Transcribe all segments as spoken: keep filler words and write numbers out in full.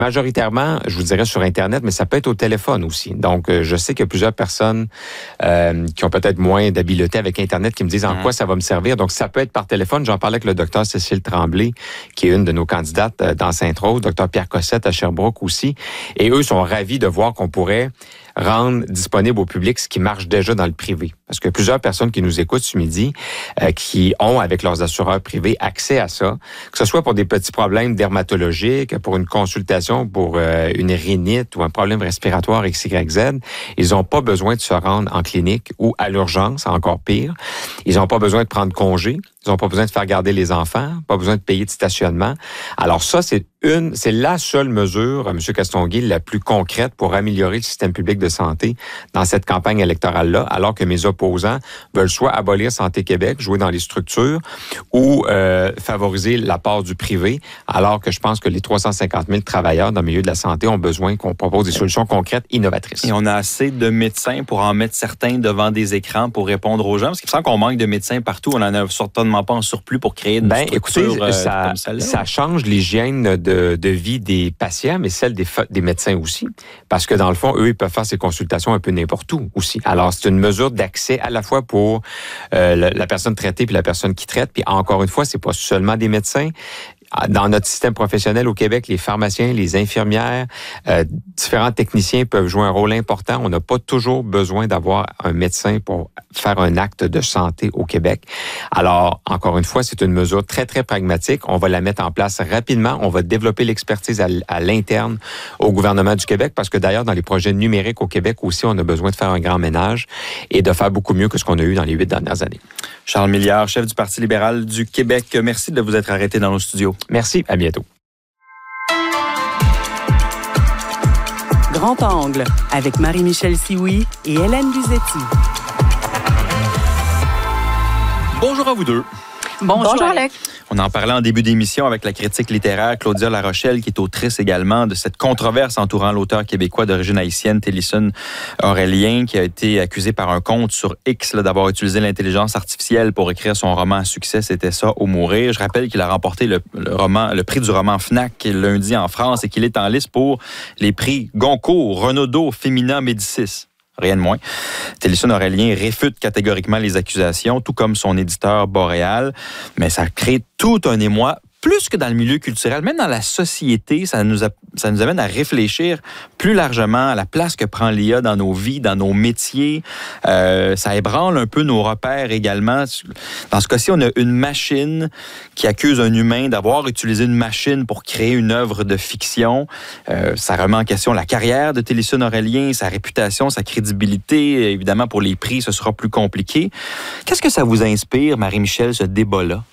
Majoritairement, je vous dirais sur Internet, mais ça peut être au téléphone aussi. Donc, euh, je sais qu'il y a plusieurs personnes euh, qui ont peut-être moins d'habileté avec Internet qui me disent en mmh. quoi ça va me servir. Donc, ça peut être par téléphone. J'en parlais avec le docteur Cécile Tremblay, qui est une de nos candidates euh, dans Sainte-Rose, docteur Pierre Cossette à Sherbrooke aussi. Et eux sont ravis de voir qu'on pourrait rendre disponible au public ce qui marche déjà dans le privé. Parce que plusieurs personnes qui nous écoutent ce midi, euh, qui ont avec leurs assureurs privés accès à ça, que ce soit pour des petits problèmes dermatologiques, pour une consultation, pour euh, une rhinite ou un problème respiratoire X Y Z, ils n'ont pas besoin de se rendre en clinique ou à l'urgence, encore pire. Ils n'ont pas besoin de prendre congé. Ils n'ont pas besoin de faire garder les enfants, pas besoin de payer de stationnement. Alors ça, c'est une, c'est la seule mesure, M. Castonguay, la plus concrète pour améliorer le système public de santé dans cette campagne électorale-là, alors que mes opposants veulent soit abolir Santé Québec, jouer dans les structures, ou euh, favoriser la part du privé, alors que je pense que les trois cent cinquante mille travailleurs dans le milieu de la santé ont besoin qu'on propose des solutions concrètes, innovatrices. Et on a assez de médecins pour en mettre certains devant des écrans pour répondre aux gens, parce qu'il me semble qu'on manque de médecins partout, on en a certainement pas en surplus pour créer une ben, structure écoutez, ça, euh, comme celle-là. Ça change l'hygiène de, de vie des patients, mais celle des, des médecins aussi. Parce que dans le fond, eux, ils peuvent faire ces consultations un peu n'importe où aussi. Alors, c'est une mesure d'accès à la fois pour euh, la, la personne traitée puis la personne qui traite. Puis encore une fois, c'est pas seulement des médecins. Dans notre système professionnel au Québec, les pharmaciens, les infirmières, euh, différents techniciens peuvent jouer un rôle important. On n'a pas toujours besoin d'avoir un médecin pour faire un acte de santé au Québec. Alors, encore une fois, c'est une mesure très, très pragmatique. On va la mettre en place rapidement. On va développer l'expertise à, à l'interne au gouvernement du Québec parce que d'ailleurs, dans les projets numériques au Québec aussi, on a besoin de faire un grand ménage et de faire beaucoup mieux que ce qu'on a eu dans les huit dernières années. Charles Milliard, chef du Parti libéral du Québec, merci de vous être arrêté dans nos studios. Merci, à bientôt. Grand Angle, avec Marie-Michel Sioui et Hélène Luzetti. Bonjour à vous deux. Bonjour, Bonjour Alec. On en parlait en début d'émission avec la critique littéraire Claudia Larochelle, qui est autrice également de cette controverse entourant l'auteur québécois d'origine haïtienne, Télésphone Aurélien, qui a été accusé par un compte sur X là, d'avoir utilisé l'intelligence artificielle pour écrire son roman à succès, C'était ça ou mourir. Je rappelle qu'il a remporté le, le, roman, le prix du roman Fnac lundi en France et qu'il est en liste pour les prix Goncourt, Renaudot, Femina, Médicis. Rien de moins. Télésphone Aurélien réfute catégoriquement les accusations, tout comme son éditeur Boréal, mais ça crée tout un émoi. Plus que dans le milieu culturel, même dans la société, ça nous, a, ça nous amène à réfléchir plus largement à la place que prend l'I A dans nos vies, dans nos métiers. Euh, ça ébranle un peu nos repères également. Dans ce cas-ci, on a une machine qui accuse un humain d'avoir utilisé une machine pour créer une œuvre de fiction. Euh, ça remet en question la carrière de Télésphone Aurélien, sa réputation, sa crédibilité. Évidemment, pour les prix, ce sera plus compliqué. Qu'est-ce que ça vous inspire, Marie-Michel, ce débat-là?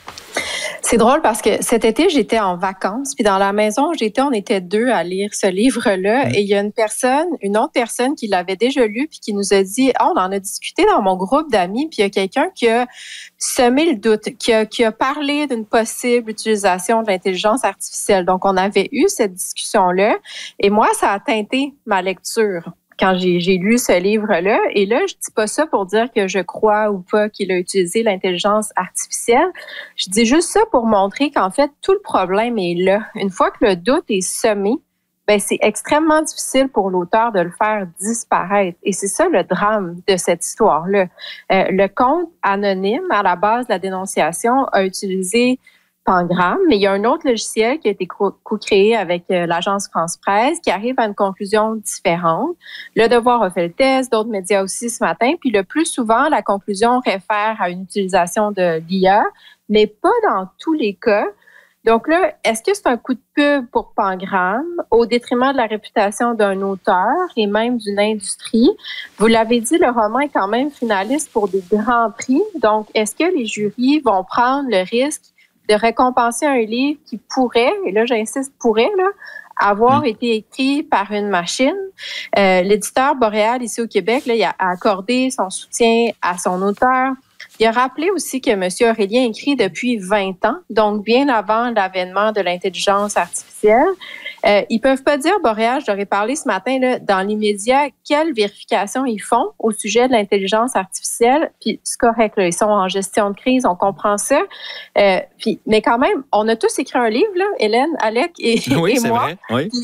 C'est drôle parce que cet été, j'étais en vacances, puis dans la maison où j'étais, on était deux à lire ce livre-là, mmh. et il y a une personne, une autre personne qui l'avait déjà lu, puis qui nous a dit, oh, on en a discuté dans mon groupe d'amis, puis il y a quelqu'un qui a semé le doute, qui a, qui a parlé d'une possible utilisation de l'intelligence artificielle. Donc, on avait eu cette discussion-là, et moi, ça a teinté ma lecture quand j'ai, j'ai lu ce livre-là. Et là, je dis pas ça pour dire que je crois ou pas qu'il a utilisé l'intelligence artificielle. Je dis juste ça pour montrer qu'en fait, tout le problème est là. Une fois que le doute est semé, ben c'est extrêmement difficile pour l'auteur de le faire disparaître. Et c'est ça le drame de cette histoire-là. Euh, le compte anonyme, à la base de la dénonciation, a utilisé Pangram, mais il y a un autre logiciel qui a été co-créé avec euh, l'agence France Presse qui arrive à une conclusion différente. Le Devoir a fait le test, d'autres médias aussi ce matin, puis le plus souvent, la conclusion réfère à une utilisation de l'I A, mais pas dans tous les cas. Donc là, est-ce que c'est un coup de pub pour Pangram au détriment de la réputation d'un auteur et même d'une industrie? Vous l'avez dit, le roman est quand même finaliste pour des grands prix. Donc, est-ce que les jurys vont prendre le risque de récompenser un livre qui pourrait, et là j'insiste pourrait, là, avoir mmh. été écrit par une machine? Euh, l'éditeur Boréal ici au Québec, là, il a accordé son soutien à son auteur. Il a rappelé aussi que M. Aurélien écrit depuis vingt ans, donc bien avant l'avènement de l'intelligence artificielle. Euh, ils peuvent pas dire, Boréal, je leur ai parlé ce matin, là, dans l'immédiat, quelle vérification ils font au sujet de l'intelligence artificielle. Puis c'est correct, là, ils sont en gestion de crise, on comprend ça. Euh, puis, mais quand même, on a tous écrit un livre, là, Hélène, Alec et, oui, et c'est moi. Vrai. Oui. Puis,